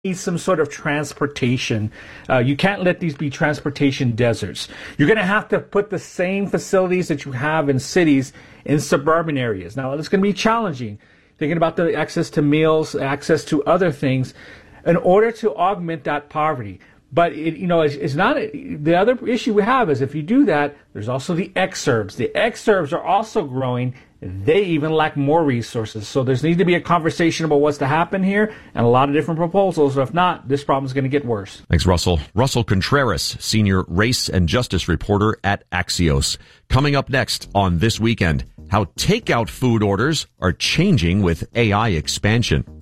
need some sort of transportation. You can't let these be transportation deserts. You're going to have to put the same facilities that you have in cities in suburban areas. Now, it's going to be challenging, thinking about the access to meals, access to other things, in order to augment that poverty. But it's not the other issue we have is if you do that, there's also the exurbs. The exurbs are also growing. They even lack more resources. So there's need to be a conversation about what's to happen here and a lot of different proposals. If not, this problem is going to get worse. Thanks, Russell. Russell Contreras, senior race and justice reporter at Axios. Coming up next on This Weekend, how takeout food orders are changing with AI expansion.